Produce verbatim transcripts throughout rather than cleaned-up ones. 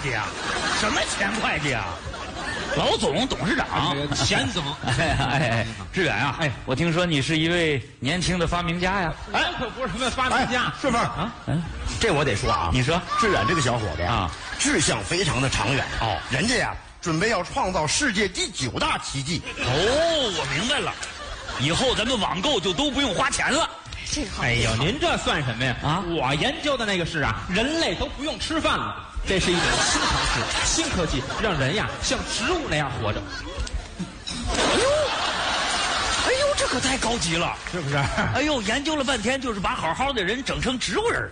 计啊？什么前会计啊？老总、董事长、 钱总。 哎哎，志远啊，哎，我听说你是一位年轻的发明家呀。 哎，可不是什么发明家， 顺风啊，嗯，这我得说啊， 你说志远这个小伙子啊， 志向非常的长远哦， 人家呀准备要创造世界第九大奇迹。 哦，我明白了，以后咱们网购就都不用花钱了。 这好。 哎呦，您这算什么呀？啊，我研究的那个是啊，人类都不用吃饭了。这是一种新尝试、新科技，让人呀像植物那样活着。 哎呦，哎呦，这可太高级了， 是不是？ 哎呦，研究了半天，就是把好好的人整成植物人。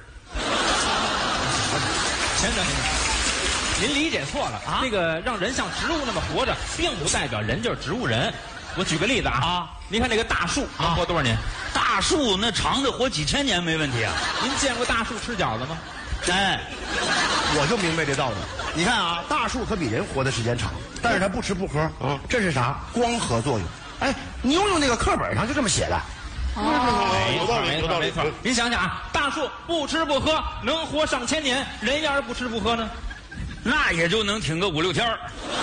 先生，您理解错了啊！这个让人像植物那么活着，并不代表人就是植物人。我举个例子啊，啊您看这个大树能活多少年？ 大树那长的活几千年没问题啊。 您见过大树吃饺子吗？ 哎， 我就明白这道理。你看啊，大树可比人活的时间长，但是它不吃不喝，嗯，这是啥？光合作用。哎，牛牛那个课本上就这么写的。 哦， 有道理，有道理。 没错。您想想啊，大树不吃不喝能活上千年，人要是不吃不喝呢， 那也就能挺个五六天儿。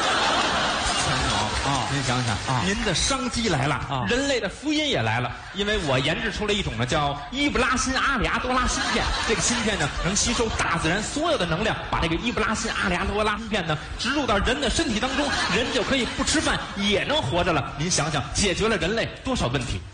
啊，您想想啊，您的商机来了啊，人类的福音也来了，因为我研制出了一种呢叫伊布拉辛阿里阿多拉芯片，这个芯片呢能吸收大自然所有的能量，把这个伊布拉辛阿里阿多拉芯片呢植入到人的身体当中，人就可以不吃饭也能活着了。您想想，解决了人类多少问题？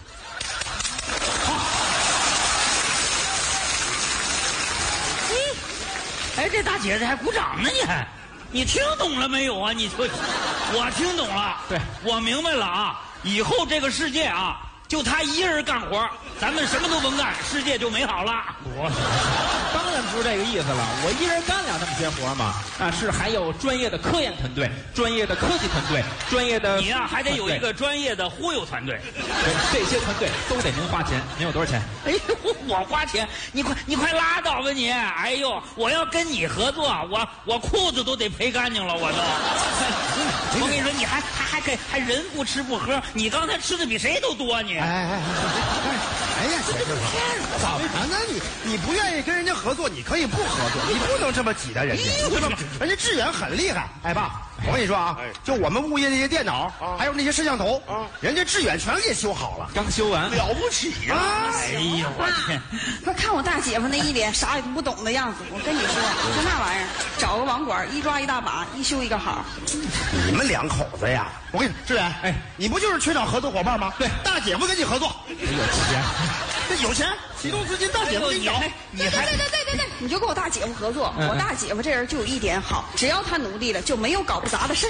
哎，这大姐姐还鼓掌呢，你还，你听懂了没有啊？你说，我听懂了， 对， 我明白了啊！以后这个世界啊，就他一人干活，咱们什么都甭干，世界就美好了。 我当然不是这个意思了，我一人干了那么些活嘛，啊，是还有专业的科研团队、专业的科技团队、专业的你呀、啊、还得有一个专业的忽悠团队。 这些团队都得您花钱，您有多少钱？ 哎呦，我花钱，你快你快拉倒吧你！哎呦，我要跟你合作，我我裤子都得赔干净了，我都。我跟你说，你还还还给还人不吃不喝，你刚才吃的比谁都多你。 哎哎哎哎呀，先生，怎么呢？你你不愿意跟人家合作，你可以不合作，你不能这么挤兑人家，对吧？人家志远很厉害，哎爸，我跟你说啊，就我们物业那些电脑，还有那些摄像头，人家志远全给修好了， 刚修完， 了不起呀！ 哎呦我天！ 快看我大姐夫那一脸啥也不懂的样子，我跟你说，就那玩意儿，找个网管一抓一大把，一修一个好。 你们两口子呀，我跟你志远，哎，你不就是缺找合作伙伴吗？ 对， 大姐夫跟你合作， 有钱， 这有钱，启动资金，大姐夫给你找。 你对对对对对对，你就跟我大姐夫合作。我大姐夫这人就有一点好，只要他努力了，就没有搞不砸的事。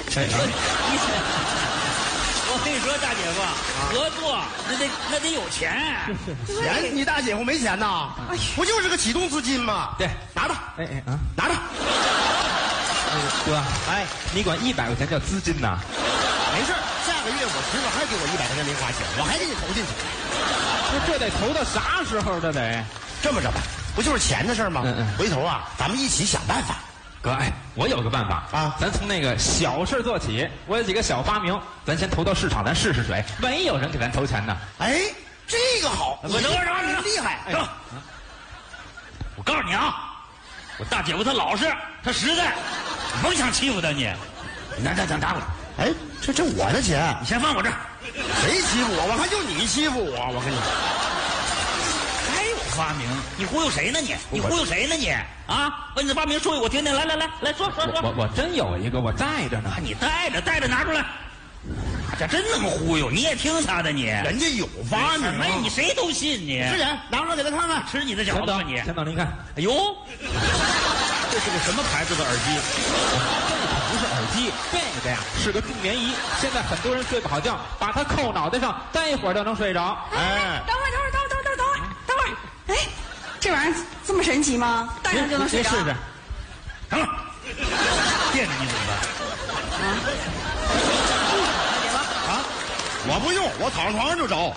我跟你说，大姐夫，合作那得那得有钱。 钱，你大姐夫没钱呐？不就是个启动资金吗？ 对， 拿着， 哎哎啊， 拿着。 哥，哎，你管一百块钱叫资金呐？ 没事，下个月我媳妇还给我一百块钱零花钱，我还给你投进去。 这这得投到啥时候？这得这么着吧，不就是钱的事吗？ 嗯嗯。 回头啊，咱们一起想办法。 哥，哎，我有个办法啊，咱从那个小事做起。我有几个小发明，咱先投到市场，咱试试水。万一有人给咱投钱呢？ 哎，这个好， 我等会儿，等会儿， 你厉害。 哎，我告诉你啊，我大姐夫他老实，他实在，甭想欺负他你。拿拿拿拿过来。 哎，这这我的钱， 你先放我这儿。 谁欺负我？我看就你欺负我，我跟你。 还有发明？你忽悠谁呢你？你忽悠谁呢你？啊，把你的发明说给我听听，来来来来说说说。 我我真有一个，我带着呢。 啊，你带着带着拿出来。这真能忽悠？你也听他的你？ 人家有发明， 哎，你谁都信你。 志远，拿出来给他看看， 吃你的饺子吧你。 先导您看， 哎呦，这是个什么牌子的耳机？ 不是耳机，这个呀是个助眠仪。现在很多人睡不好觉，把它扣脑袋上，待一会儿就能睡着。 哎，等会儿，等会儿，等会儿，等会儿，等会儿，等会儿。哎，这玩意儿这么神奇吗？戴上就能睡着？ 试试。 等会儿，垫着你怎么办？ 啊？ 啊？我不用，我躺床上就着。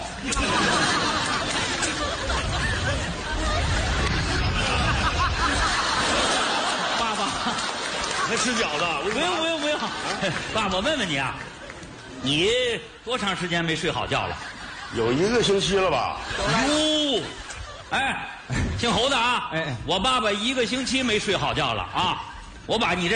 爸爸， 还吃饺子？ 不用不用不用。爸，我问问你啊，你多长时间没睡好觉了？ 有一个星期了吧？ 哟，哎，姓侯的啊， 哎， 我爸爸一个星期没睡好觉了啊，我把你这。